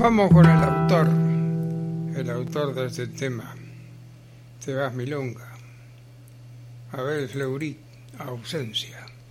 Vamos con el autor de este tema, Te vas milonga, Abel Fleurit, Ausencia.